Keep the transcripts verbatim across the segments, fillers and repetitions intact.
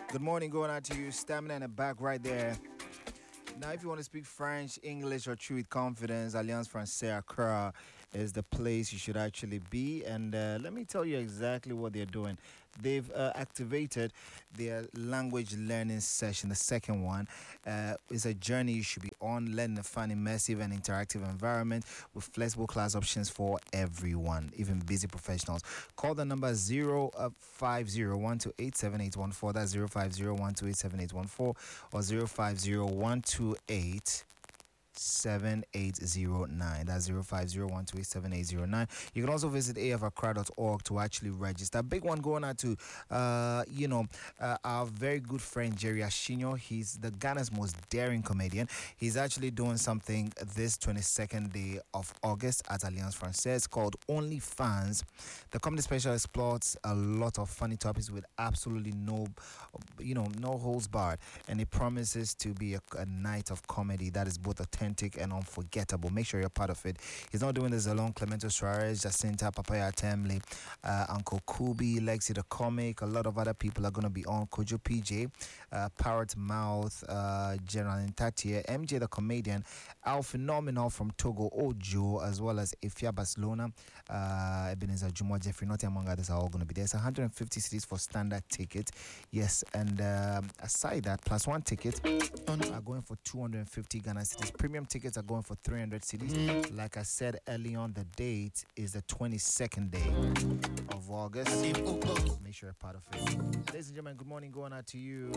Good morning, going out to you. Stamina in the back right there. Now, if you want to speak French, English, or true with confidence, Alliance Francaise Accra is the place you should actually be. And uh, let me tell you exactly what they're doing. They've uh, activated their language learning session. The second one uh, is a journey you should be on, learning a fun, immersive, and interactive environment with flexible class options for everyone, even busy professionals. Call the number zero five zero one two eight seven eight one four. That's zero five zero one two eight seven eight one four or zero five zero one two eight seven eight zero nine. That's zero five zero one two eight seven eight zero nine. You can also visit a f accra dot org to actually register. Big one going out to uh you know uh, our very good friend Jerry Ashinyo. He's the Ghana's most daring comedian. He's actually doing something this twenty-second day of August at Alliance Francaise called Only Fans. The comedy special explores a lot of funny topics with absolutely no you know no holds barred, and it promises to be a, a night of comedy that is both authentic and unforgettable. Make sure you're part of it. He's not doing this alone. Clemento Suarez, Jacinta, Papaya Temle, uh, Uncle Kubi, Lexi the Comic, a lot of other people are going to be on. Kojo P J, uh, Parrot Mouth, uh, General Intatia, M J the Comedian, Al Phenomenal from Togo, Ojo, as well as Ifya Barcelona, uh, Ebenezer Juma, Jeffrey Notti, among others, are all going to be there. It's one hundred fifty cities for standard ticket. Yes, and um, aside that, plus one ticket are going for two hundred fifty Ghana cities. Premium tickets are going for three hundred cities. Mm. Like I said early on, the date is the twenty-second day of August. Make sure you're part of it. Ladies and gentlemen, good morning. Going out to you.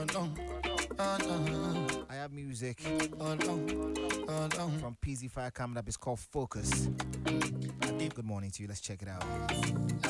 I have music from P Z Fire coming up. It's called Focus. Good morning to you. Let's check it out.